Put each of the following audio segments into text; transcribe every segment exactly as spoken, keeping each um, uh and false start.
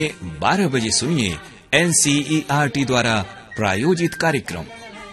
बारह बजे सुनिए N C E R T द्वारा प्रायोजित कार्यक्रम।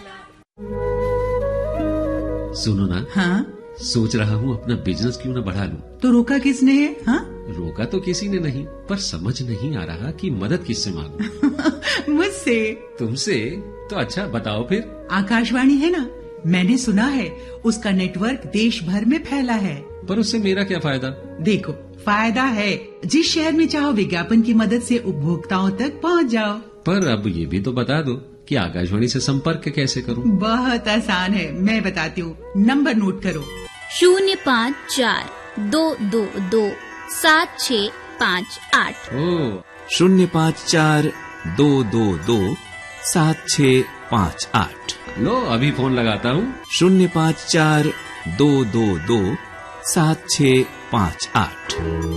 सुनो ना। हाँ? सोच रहा हूँ अपना बिजनेस क्यों ना बढ़ा लूं। तो रोका किसने है? हाँ? रोका तो किसी ने नहीं, पर समझ नहीं आ रहा कि मदद किससे मांगूं। मुझसे। तुमसे? तो अच्छा बताओ फिर। आकाशवाणी है ना, मैंने सुना है उसका नेटवर्क देश भर में फैला है। पर उससे मेरा क्या फायदा? देखो, फायदा है, जिस शहर में चाहो विज्ञापन की मदद से उपभोक्ताओं तक पहुंच जाओ। पर अब ये भी तो बता दो कि आकाशवाणी से संपर्क कैसे करूं? बहुत आसान है, मैं बताती हूँ। नंबर नोट करो। शून्य पाँच चार दो दो दो सात छः पाँच आठ। ओ, शून्य पाँच चार दो दो दो सात छः पाँच आठ। लो अभी फोन लगाता हूँ। शून्य पाँच चार दो दो दो सात छः पाँच आठ।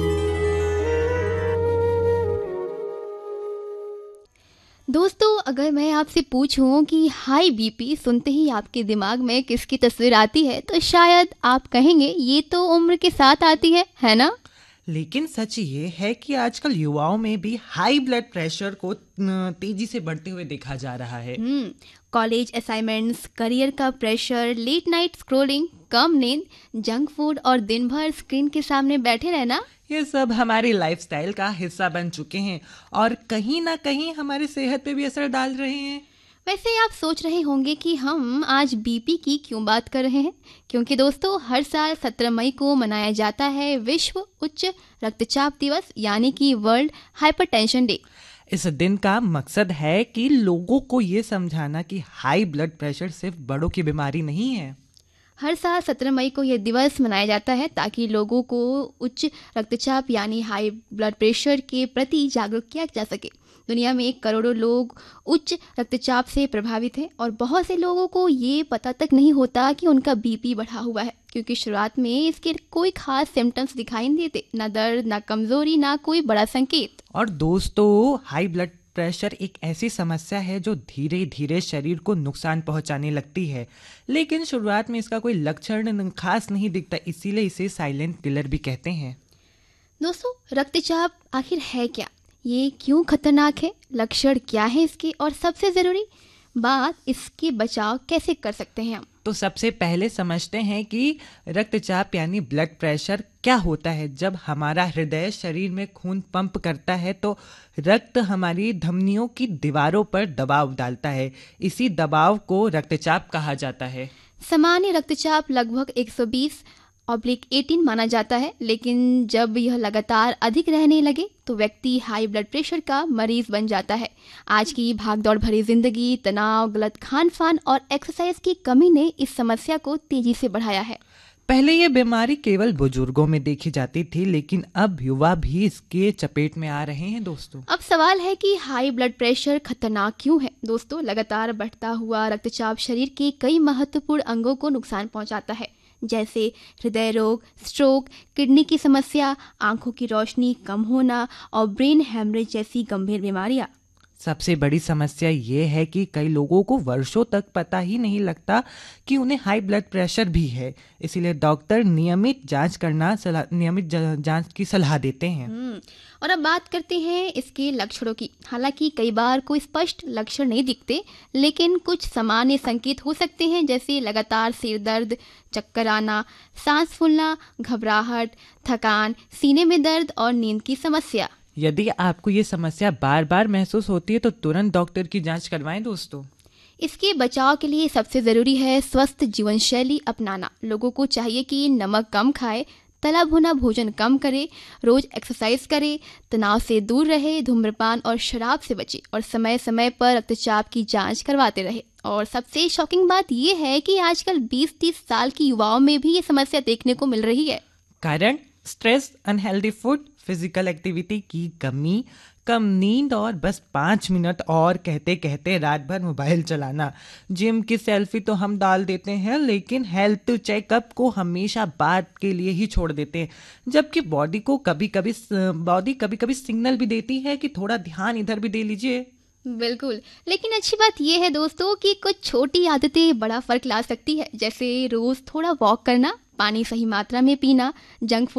दोस्तों, अगर मैं आपसे पूछूं कि हाई बीपी सुनते ही आपके दिमाग में किसकी तस्वीर आती है, तो शायद आप कहेंगे ये तो उम्र के साथ आती है, है ना? लेकिन सच ये है कि आजकल युवाओं में भी हाई ब्लड प्रेशर को तेजी से बढ़ते हुए देखा जा रहा है। हम्म कॉलेज असाइनमेंट्स, करियर का प्रेशर, लेट नाइट स्क्रोलिंग, कम नींद, जंक फूड और दिन भर स्क्रीन के सामने बैठे रहना, ये सब हमारी लाइफस्टाइल का हिस्सा बन चुके हैं और कहीं ना कहीं हमारी सेहत पे भी असर डाल रहे हैं। वैसे आप सोच रहे होंगे कि हम आज बीपी की क्यों बात कर रहे हैं, क्योंकि दोस्तों हर साल सत्रह मई को मनाया जाता है विश्व उच्च रक्तचाप दिवस, यानी कि वर्ल्ड हाइपरटेंशन डे। इस दिन का मकसद है कि लोगों को ये समझाना कि हाई ब्लड प्रेशर सिर्फ बड़ों की बीमारी नहीं है। हर साल सत्रह मई को यह दिवस मनाया जाता है ताकि लोगों को उच्च रक्तचाप यानी हाई ब्लड प्रेशर के प्रति जागरूक किया जा सके। दुनिया में करोड़ों लोग उच्च रक्तचाप से प्रभावित हैं और बहुत से लोगों को ये पता तक नहीं होता कि उनका बीपी बढ़ा हुआ है, क्योंकि शुरुआत में इसके कोई खास सिम्टम्स दिखाई नहीं देते, ना दर्द, ना कमजोरी, ना कोई बड़ा संकेत। और दोस्तों, हाई ब्लड प्रेशर एक ऐसी समस्या है जो धीरे धीरे शरीर को नुकसान पहुंचाने लगती है, लेकिन शुरुआत में इसका कोई लक्षण खास नहीं दिखता, इसीलिए इसे साइलेंट किलर भी कहते हैं। दोस्तों, रक्तचाप आखिर है क्या, ये क्यों खतरनाक है, लक्षण क्या है इसके, और सबसे जरूरी बात, इसके बचाव कैसे कर सकते हैं हम? तो सबसे पहले समझते हैं कि रक्तचाप यानी ब्लड प्रेशर क्या होता है। जब हमारा हृदय शरीर में खून पंप करता है तो रक्त हमारी धमनियों की दीवारों पर दबाव डालता है, इसी दबाव को रक्तचाप कहा जाता है। सामान्य रक्तचाप लगभग एक सौ बीस ऑब्लिक अठारह माना जाता है, लेकिन जब यह लगातार अधिक रहने लगे तो व्यक्ति हाई ब्लड प्रेशर का मरीज बन जाता है। आज की भागदौड़ भरी जिंदगी, तनाव, गलत खान पान और एक्सरसाइज की कमी ने इस समस्या को तेजी से बढ़ाया है। पहले ये बीमारी केवल बुजुर्गों में देखी जाती थी, लेकिन अब युवा भी इसके चपेट में आ रहे हैं। दोस्तों, अब सवाल है कि हाई ब्लड प्रेशर खतरनाक क्यों है? दोस्तों, लगातार बढ़ता हुआ रक्तचाप शरीर के कई महत्वपूर्ण अंगों को नुकसान पहुंचाता है, जैसे हृदय रोग, स्ट्रोक, किडनी की समस्या, आंखों की रोशनी कम होना और ब्रेन हेमरेज जैसी गंभीर बीमारियां। सबसे बड़ी समस्या ये है कि कई लोगों को वर्षों तक पता ही नहीं लगता कि उन्हें हाई ब्लड प्रेशर भी है, इसीलिए डॉक्टर नियमित जांच करना सलाह नियमित जांच की सलाह देते हैं। और अब बात करते हैं इसके लक्षणों की। हालांकि कई बार कोई स्पष्ट लक्षण नहीं दिखते, लेकिन कुछ सामान्य संकेत हो सकते हैं, जैसे लगातार सिर दर्द, चक्कर आना, सांस फूलना, घबराहट, थकान, सीने में दर्द और नींद की समस्या। यदि आपको ये समस्या बार बार महसूस होती है तो तुरंत डॉक्टर की जांच करवाएं। दोस्तों, इसके बचाव के लिए सबसे ज़रूरी है स्वस्थ जीवन शैली अपनाना। लोगों को चाहिए कि नमक कम खाए, तला भुना भोजन कम करे, रोज एक्सरसाइज करे, तनाव से दूर रहे, धूम्रपान और शराब से बचे और समय समय पर रक्तचाप की जांच करवाते रहे। और सबसे शॉकिंग बात यह है कि आजकल बीस तीस साल की युवाओं में भी ये समस्या देखने को मिल रही है। कारण stress, unhealthy food, physical activity की कमी, कम नींद और बस पाँच मिनट और कहते कहते रात भर मोबाइल चलाना। जिम की सेल्फी तो हम डाल देते हैं, लेकिन हेल्थ चेकअप को हमेशा बाद के लिए ही छोड़ देते हैं, जबकि बॉडी को कभी कभी बॉडी कभी कभी सिग्नल भी देती है कि थोड़ा ध्यान इधर भी दे लीजिए। बिल्कुल, लेकिन अच्छी बात यह है दोस्तों कि कुछ छोटी आदतें बड़ा फर्क ला सकती है, जैसे रोज थोड़ा वॉक करना, पानी सही मात्रा में पीना, जंक फूड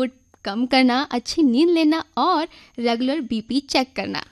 कम करना, अच्छी नींद लेना और रेगुलर बीपी चेक करना।